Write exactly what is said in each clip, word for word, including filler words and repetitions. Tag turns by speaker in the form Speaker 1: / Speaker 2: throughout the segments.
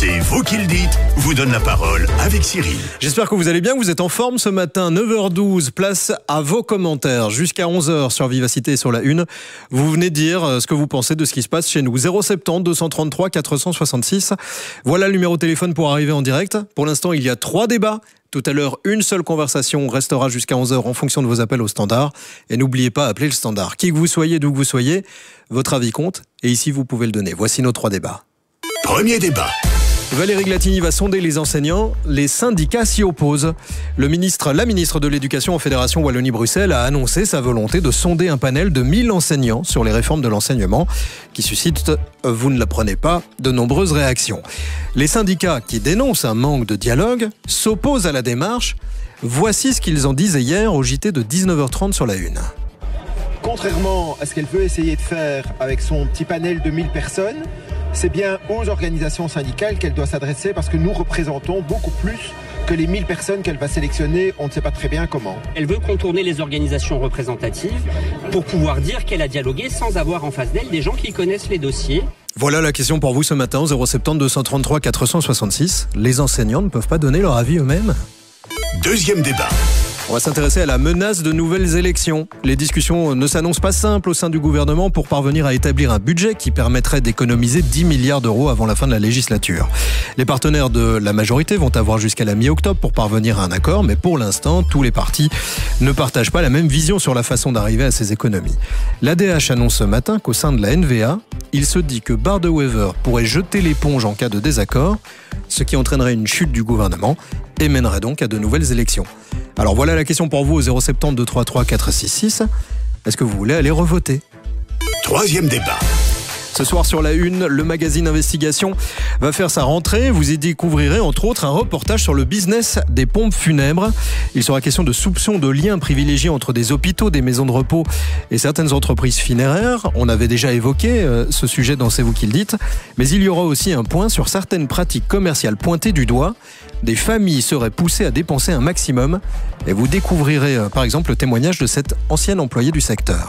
Speaker 1: C'est vous qui le dites, vous donne la parole avec Cyril.
Speaker 2: J'espère que vous allez bien, que vous êtes en forme ce matin, neuf heures douze, place à vos commentaires jusqu'à onze heures sur Vivacité et sur la Une. Vous venez dire ce que vous pensez de ce qui se passe chez nous. zéro sept zéro deux cent trente-trois quatre cent soixante-six. Voilà le numéro de téléphone pour arriver en direct. Pour l'instant, il y a trois débats. Tout à l'heure, une seule conversation restera jusqu'à onze heures en fonction de vos appels au standard. Et n'oubliez pas, appelez le standard. Qui que vous soyez, d'où que vous soyez, votre avis compte. Et ici, vous pouvez le donner. Voici nos trois débats.
Speaker 1: Premier débat.
Speaker 2: Valérie Glatini va sonder les enseignants. Les syndicats s'y opposent. Le ministre, la ministre de l'Éducation en Fédération Wallonie-Bruxelles a annoncé sa volonté de sonder un panel de mille enseignants sur les réformes de l'enseignement qui suscitent, vous ne l'apprenez pas, de nombreuses réactions. Les syndicats qui dénoncent un manque de dialogue s'opposent à la démarche. Voici ce qu'ils en disaient hier au J T de dix-neuf heures trente sur la Une.
Speaker 3: Contrairement à ce qu'elle veut essayer de faire avec son petit panel de mille personnes, c'est bien aux organisations syndicales qu'elle doit s'adresser parce que nous représentons beaucoup plus que les mille personnes qu'elle va sélectionner, on ne sait pas très bien comment.
Speaker 4: Elle veut contourner les organisations représentatives pour pouvoir dire qu'elle a dialogué sans avoir en face d'elle des gens qui connaissent les dossiers.
Speaker 2: Voilà la question pour vous ce matin au zéro sept zéro deux cent trente-trois quatre cent soixante-six. Les enseignants ne peuvent pas donner leur avis eux-mêmes ?
Speaker 1: Deuxième débat.
Speaker 2: On va s'intéresser à la menace de nouvelles élections. Les discussions ne s'annoncent pas simples au sein du gouvernement pour parvenir à établir un budget qui permettrait d'économiser dix milliards d'euros avant la fin de la législature. Les partenaires de la majorité vont avoir jusqu'à la mi-octobre pour parvenir à un accord, mais pour l'instant, tous les partis ne partagent pas la même vision sur la façon d'arriver à ces économies. L'A D H annonce ce matin qu'au sein de la N V A, il se dit que Bardewever pourrait jeter l'éponge en cas de désaccord, ce qui entraînerait une chute du gouvernement et mènerait donc à de nouvelles élections. Alors voilà la question pour vous au zéro sept zéro deux trois trois quatre six six. Est-ce que vous voulez aller revoter ?
Speaker 1: Troisième débat.
Speaker 2: Ce soir sur la Une, le magazine Investigation va faire sa rentrée. Vous y découvrirez entre autres un reportage sur le business des pompes funèbres. Il sera question de soupçons de liens privilégiés entre des hôpitaux, des maisons de repos et certaines entreprises funéraires. On avait déjà évoqué euh, ce sujet dans C'est vous qui le dites. Mais il y aura aussi un point sur certaines pratiques commerciales pointées du doigt. Des familles seraient poussées à dépenser un maximum. Et vous découvrirez euh, par exemple le témoignage de cette ancienne employée du secteur.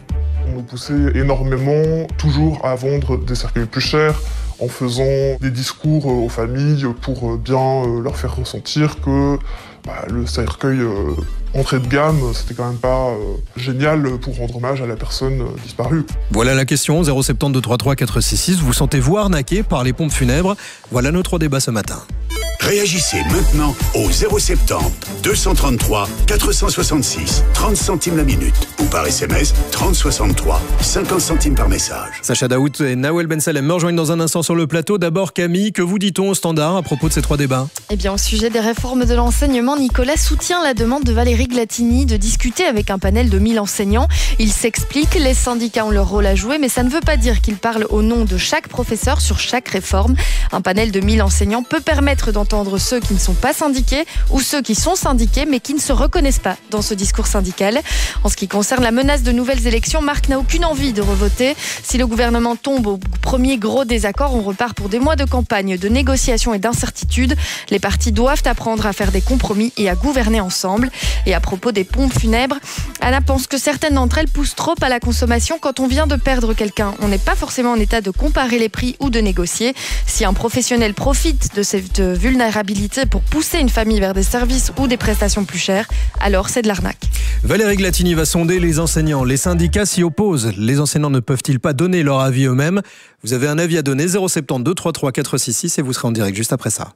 Speaker 5: On nous poussait énormément, toujours à vendre des cercueils plus chers, en faisant des discours aux familles pour bien leur faire ressentir que bah, le cercueil euh, entrée de gamme, c'était quand même pas euh, génial pour rendre hommage à la personne euh, disparue.
Speaker 2: Voilà la question, zéro sept zéro deux trois trois quatre six six. Vous sentez-vous arnaqué par les pompes funèbres ? Voilà nos trois débats ce matin.
Speaker 1: Réagissez maintenant au zéro sept zéro deux cent trente-trois quatre cent soixante-six, trente centimes la minute ou par S M S trente soixante-trois, cinquante centimes par message.
Speaker 2: Sacha Daoud et Nawel Ben Salem me rejoignent dans un instant sur le plateau. D'abord Camille, que vous dit-on au standard à propos de ces trois débats ?
Speaker 6: Eh bien, au sujet des réformes de l'enseignement, Nicolas soutient la demande de Valérie Glatini de discuter avec un panel de mille enseignants. Il s'explique, les syndicats ont leur rôle à jouer, mais ça ne veut pas dire qu'ils parlent au nom de chaque professeur sur chaque réforme. Un panel de mille enseignants peut permettre d'entendre ceux qui ne sont pas syndiqués ou ceux qui sont syndiqués mais qui ne se reconnaissent pas dans ce discours syndical. En ce qui concerne la menace de nouvelles élections, Marc n'a aucune envie de revoter. Si le gouvernement tombe au premier gros désaccord, on repart pour des mois de campagne, de négociations et d'incertitudes. Les partis doivent apprendre à faire des compromis et à gouverner ensemble. Et à propos des pompes funèbres, Anna pense que certaines d'entre elles poussent trop à la consommation quand on vient de perdre quelqu'un. On n'est pas forcément en état de comparer les prix ou de négocier. Si un professionnel profite de cette vulnérabilité pour pousser une famille vers des services ou des prestations plus chères, alors c'est de l'arnaque.
Speaker 2: Valérie Glatini va sonder les enseignants. Les syndicats s'y opposent. Les enseignants ne peuvent-ils pas donner leur avis eux-mêmes ? Vous avez un avis à donner, zéro sept zéro deux trois trois quatre six six et vous serez en direct juste après ça.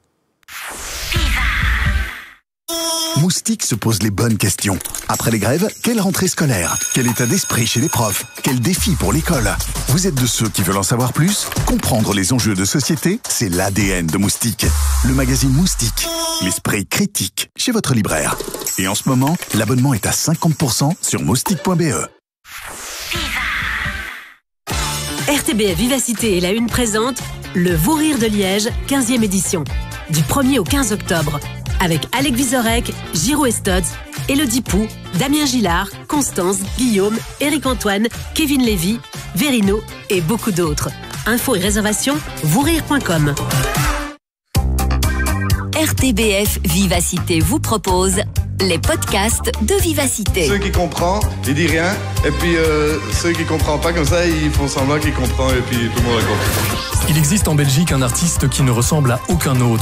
Speaker 1: Moustique se pose les bonnes questions. Après les grèves, quelle rentrée scolaire ? Quel état d'esprit chez les profs ? Quel défi pour l'école ? Vous êtes de ceux qui veulent en savoir plus ? Comprendre les enjeux de société, c'est l'A D N de Moustique. Le magazine Moustique, l'esprit critique chez votre libraire. Et en ce moment, l'abonnement est à cinquante pour cent sur moustique point b e.
Speaker 7: R T B F Vivacité et la Une présente le Vous Rire de Liège, quinzième édition. Du premier au quinze octobre. Avec Alec Vizorek, Giro Estodz, Élodie Pou, Damien Gillard, Constance, Guillaume, Éric Antoine, Kevin Lévy, Verino et beaucoup d'autres. Infos et réservations, vous rire point com.
Speaker 8: R T B F Vivacité vous propose les podcasts de Vivacité.
Speaker 9: Ceux qui comprennent, ils disent rien. Et puis euh, ceux qui ne comprennent pas comme ça, ils font semblant qu'ils comprennent et puis tout le monde a compris. Il existe en Belgique un artiste qui ne ressemble à aucun autre.